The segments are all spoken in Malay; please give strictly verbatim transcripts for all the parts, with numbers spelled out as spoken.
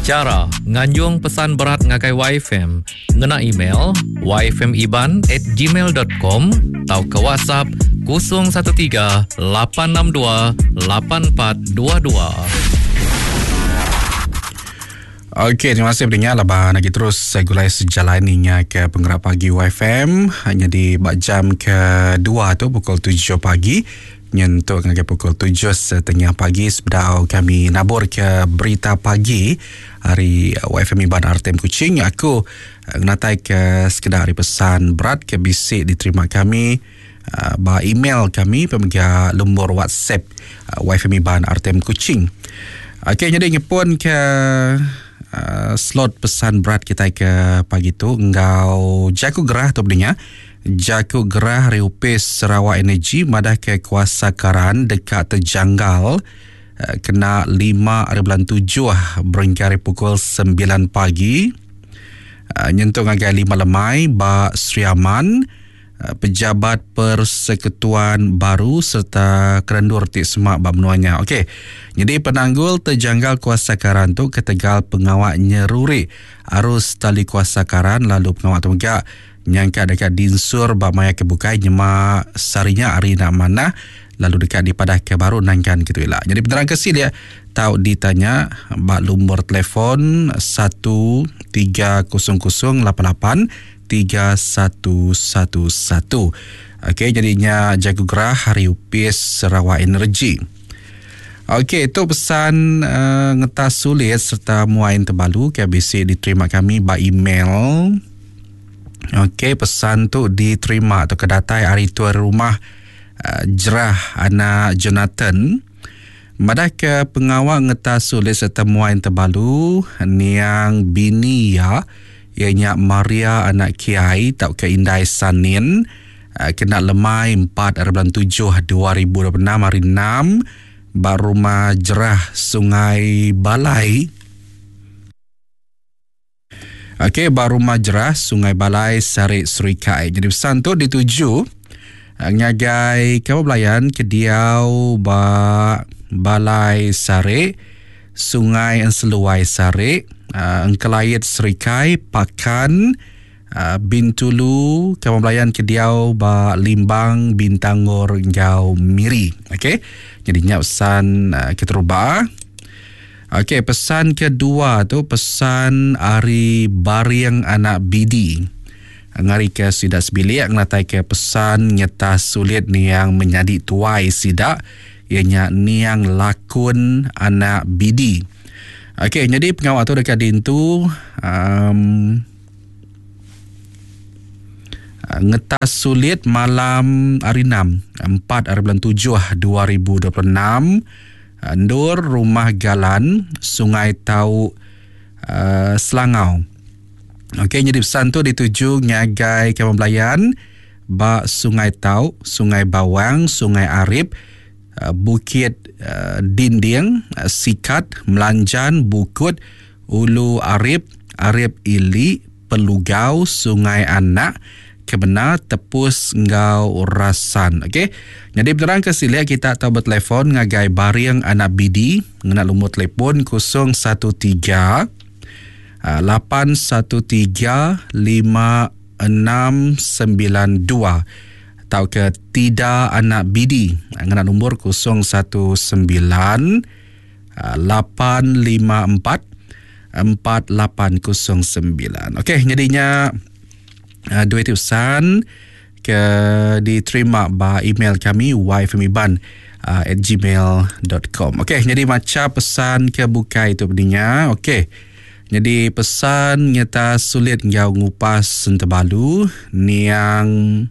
Cara nganjung pesan berat ngagai Y F M, ngena email y f m iban at gmail dot com atau ke WhatsApp kosong satu tiga lapan enam dua lapan empat dua dua. Okey, terima kasih pendengar. Labah lagi terus saya gulai sejalaninya ke Penggerak Pagi Y F M hanya di bak jam kedua tu pukul tujuh pagi. Nyentuk ke pukul tujuh setengah pagi sebelum kami nabur ke berita pagi hari Y F M Iban R T M Kuching. Aku natai ke sekedar pesan berat ke bisik diterima kami uh, bah email kami pemegang nombor WhatsApp uh, Y F M Iban R T M Kuching. Okey, jadi ngepun ke uh, slot pesan berat kita ke pagi tu engkau jaku gerah tu bedinya. Jaku gerah Riupis Sarawak Energy madah ke kuasa karan dekat terjanggal uh, kena lima hari bulan tujuh beringkari pukul sembilan pagi uh, nyentuh ngagai lima lemai ba Sri Aman uh, pejabat persekutuan baru serta kerendur tik semak ba menuanya. Okey, jadi penanggul terjanggal kuasa karan tu ketegal pengawak nyeruri arus tali kuasa karan lalu pengawak tu megak nyangka dekat dinsur bamaya kebukai nyemak sarinya hari nak mana lalu dekat di padah ke baru nangkan gitu lah. Jadi penerang kesih dia tahu ditanya bak nombor telefon satu tiga kosong kosong lapan lapan tiga satu satu satu. Okey, jadinya jagu gerah hari upis Sarawak Energy. Okey, itu pesan uh, ngetas sulit serta muain terbalu K B C diterima kami by email. Okey, pesan tu diterima atau kedatai hari tuan rumah uh, Jerah anak Jonathan. Madah ke pengawal ngetas sulit serta muain terbalu niang bini ya ianya Maria anak Kiai tau ke Indai Sanin uh, kena lemai empat hari bulan tujuh dua ribu dua puluh enam hari enam bar rumah Jerah Sungai Balai. Okey, baru Majrah Sungai Balai Sarik Serikai. Jadi pesan tu dituju ngagai kamu belayan ke Diau ba Balai Sarik Sungai Enseluai Sarik uh, Engkelayit Serikai Pakan uh, Bintulu kamu belayan ke Diau ba Limbang Bintangor Ngau Miri. Okey, jadinya pesan uh, kita rubah. Okey, pesan kedua tu pesan Ari Bariang anak Bidi. Ngari ke sidak sebilik ngatai ke pesan nyata sulit ni yang menjadi tuai sidak ianya niang lakun anak Bidi. Okey, jadi pengawal tu dekat dintu um, ngetas sulit malam hari enam empat hari bulan tujuh dua ribu dua puluh enam Nur Rumah Galan Sungai Tau uh, Selangau. Okey, jadi pesan tu dituju ngagai kampung Belayan ba Sungai Tau, Sungai Bawang, Sungai Arif, uh, Bukit uh, Dinding, uh, Sikat, Melanjan, Bukut, Ulu Arif, Arif Ili, Pelugau, Sungai Anak, Kebenar, Tepus, Ngau, Rasan. Okey, jadi berterang ke sila kita tahu bertelefon ngagai Bariang anak Bidi ngena lumur telefon kosong satu tiga lapan satu tiga lima enam sembilan dua atau ke Tidak anak Bidi ngena lumur kosong satu sembilan lapan lima empat empat lapan kosong sembilan. Okey, jadinya Uh, dua tulisan ke diterima ba email kami y f m iban uh, at gmail dot com. Okey, jadi macam pesan ke buka itu bedinya. Okey, jadi pesan nyata sulit ngau ngupas senterbalu niang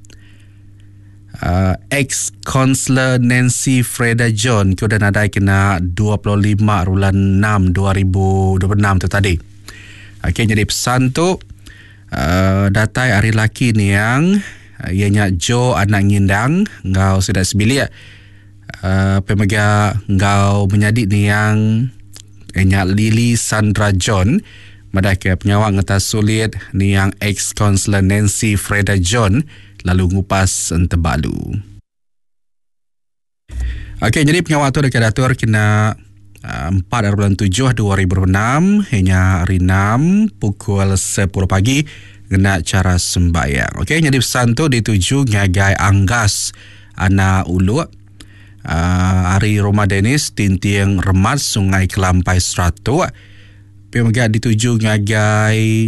uh, ex-Consular Nancy Freda John ke udah nadai kena dua puluh lima bulan enam dua ribu dua puluh enam tu tadi. Okey, jadi pesan tu Uh, datai hari laki ni yang uh, ianya Jo anak ngindang ngau sudah sebilik uh, pemega ngau menjadi ni yang ianya Lily Sandra John madah ke penyawak ngetas sulit ni yang ex-Consular Nancy Freda John lalu ngupas entebalu. Okey, jadi penyawak tu dekat datur kena empat hari bulan tujuh dua ribu enam hingga hari enam pukul sepuluh pagi kena cara sembahyang. Okey, jadi pesan tu dituju ngagai Anggas anak Ulu. Uh, hari Rumah Denis Tintiang Remat Sungai Kelampai Seratu. Pemegak dituju ngagai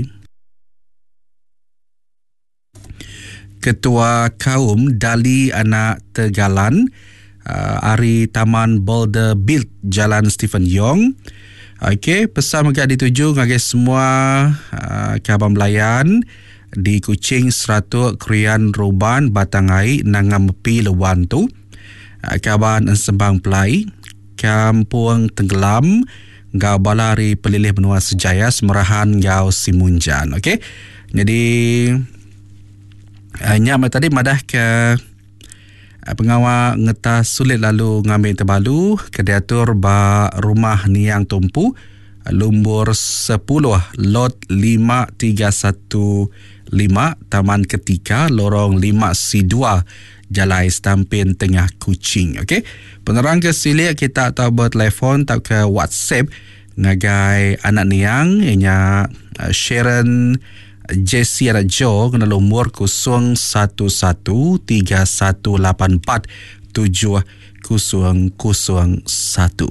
Ketua Kaum Dali Anak Tegalan, uh, Ari Taman Boulder Build Jalan Stephen Yong. Okey, pesan megak dituju ngagai semua uh, Kabang Melayan di Kuching Seratu Krian Ruban Batangai Nangam Mepi Lewan tu. Uh, Kaban Sembang Pelai Kampung Tenggelam Gau Balari Pelilih Benua Sejaya Semerahan Gau Simunjan. Okey, jadi hanya uh, tadi madah ke uh, pengawal ngeta sulit lalu ngambil terbalu kediatur ba rumah Niang Tumpu Lumbur sepuluh lot lima tiga satu lima Taman Ketika Lorong lima C dua Jalai Stampin Tengah Kuching. Okey, penerang ke sili kita tahu bertelefon atau ke WhatsApp ngagai anak Niang ianya uh, Sharon Jessie anak Jo kena lumur kosong satu satu tiga satu lapan empat tujuh kosong kosong satu.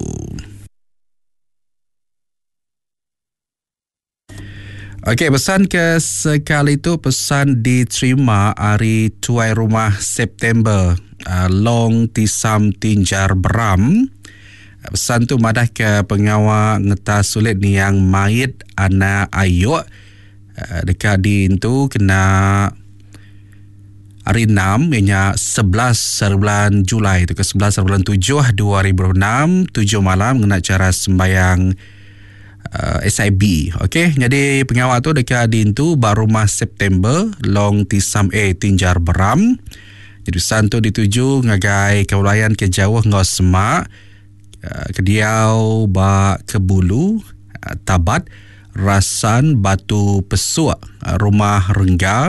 Okey, pesan ke sekali itu pesan diterima hari tuai rumah September uh, Long Tisam Tinjar Beram. Pesan tu madah ke pengawal ngeta sulit ni yang mayit anak Ayuk uh, dekat di itu kena hari enam ianya sebelas bulan Julai itu ke sebelas bulan tujuh dua ribu enam tujuh malam kena cara sembahyang Uh, S I B. Okey, jadi pengawal tu dekat di itu baru rumah September Long Tisam A Tinjar Beram. Jadi pesan tu dituju ngagai kewalayan ke jauh ngau semak uh, ke Diau ba Kebulu uh, Tabat Rasan Batu Pesuk uh, Rumah Rengga.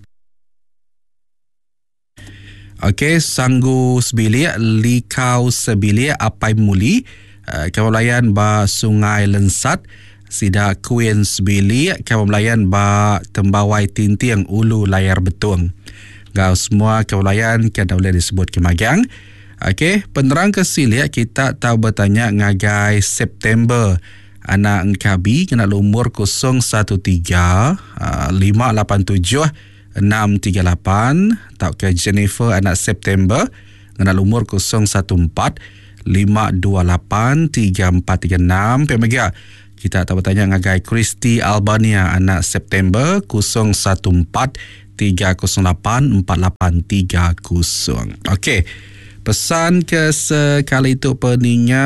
Okey, Sanggu Sebilik Likau Sebilik Apai Muli Uh, Kewalayan ba Sungai Lensat Sida Queen Sebilik Kewalayan ba Tembawai Tintiang Ulu Layar Betung. Gau semua kewalayan kita boleh disebut kemagang. Okey, penerang ke sili kita tahu bertanya ngagai September anak Engkabi kena lumur kosong satu tiga lima lapan tujuh enam tiga lapan. Tahu ke Jennifer anak September kena lumur kosong satu empat lima dua lapan tiga empat tiga enam. Pemega kita tak bertanya ngagai Kristi Albania anak September kosong satu empat tiga kosong lapan empat lapan tiga kosong. Okey, pesan ke sekali itu peninya.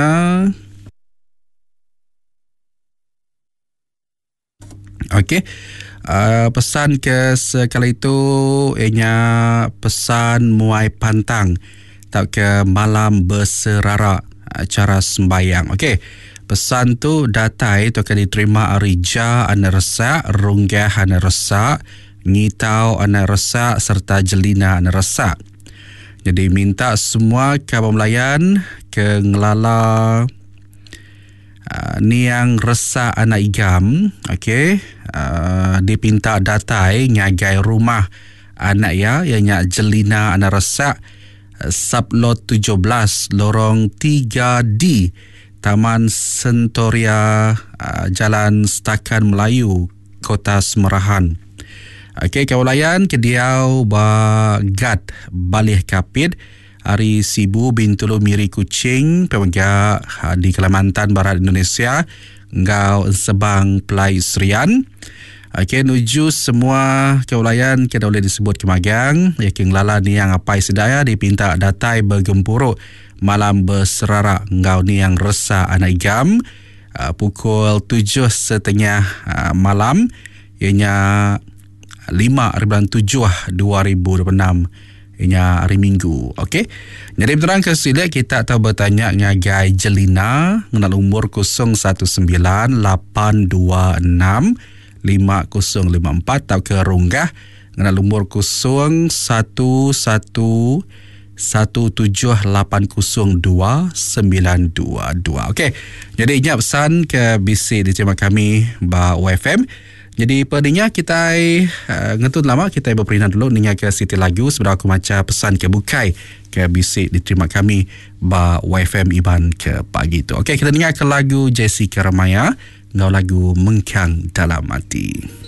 Okey, uh, pesan ke sekali itu ianya pesan Muai Pantang tak ke malam berserara acara sembahyang. Okey, pesan tu datai tu akan diterima Arija Ana Resak, Runggah Ana Resak, Ngitau Ana Resak serta Jelina Ana Resak. Jadi minta semua Kabang Melayan ke ngelala uh, Niang Resak Ana Igam. Okey, uh, dipinta datai ngagai rumah anak ya ianya Jelina Ana Resak Sublot tujuh belas Lorong tiga D Taman Sentoria uh, Jalan Setakan Melayu Kota Semerahan. Okey, kewalayan ke Diau Bagat Balih Kapit Hari Sibu Bintulu Miri Kuching Pemegak uh, di Kalimantan Barat Indonesia Ngau Sebang Pelai Serian. Okey, nuju semua kewalayan kita boleh disebut kemagang yakin lala ni yang apai sedaya dipinta datai bergempuruk malam berserara ngau ni yang resa anak igam uh, pukul tujuh setengah uh, malam ianya lima hari bulan tujuh dua ribu dua puluh enam ianya hari Minggu. Okey, jadi berterang ke sila kita tahu bertanya ngagai Jelina ngenal umur kosong satu sembilan lapan dua enam lima kosong lima empat. Atau ke Runggah ngenal umur kosong satu satu satu tujuh lapan kosong dua sembilan dua dua. Okey. Jadi ingat pesan ke bisik diterima kami ba Y F M. Jadi perdinya kita uh, ngentut lama kita berperinat dulu dengan ke Siti Lagu sebenarnya aku macam pesan ke bukai ke bisik diterima kami ba Y F M Iban ke pagi tu. Okey, kita dengar ke lagu Jessica Ramaya, ngau lagu Mengkang Dalam Hati.